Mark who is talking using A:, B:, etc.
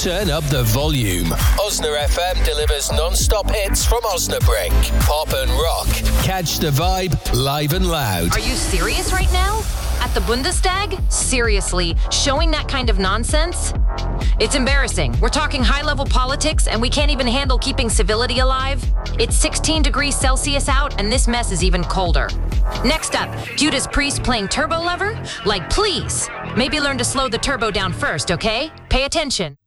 A: turn up the volume. Osna FM delivers non-stop hits from Osnabrück. Pop and rock. Catch the vibe live and loud.
B: Are you serious right now? At the Bundestag? Seriously, showing that kind of nonsense? It's embarrassing. We're talking high-level politics, and we can't even handle keeping civility alive. It's 16 degrees Celsius out, and this mess is even colder. Next up, Judas Priest playing Turbo Lover? Like, please. Maybe learn to slow the turbo down first, okay? Pay attention.